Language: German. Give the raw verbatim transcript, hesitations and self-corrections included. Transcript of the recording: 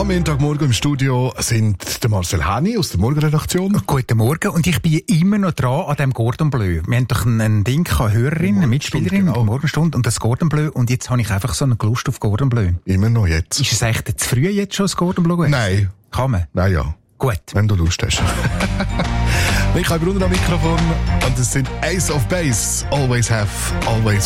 Am Montagmorgen im Studio sind der Marcel Häni aus der Morgenredaktion. Guten Morgen, und ich bin immer noch dran an dem Gordon Bleu. Wir haben doch ein Ding gehabt, Hörerin, eine Mitspielerin, genau. Morgenstunde, und das Gordon Bleu, und jetzt habe ich einfach so eine Lust auf Gordon Bleu. Immer noch jetzt. Ist es echt zu früh jetzt schon, das Gordon Bleu? Nein. Kann man? Nein, ja. Gut. Wenn du Lust hast. Ich habe Bruder am Mikrofon, und es sind Ace of Base. Always have, always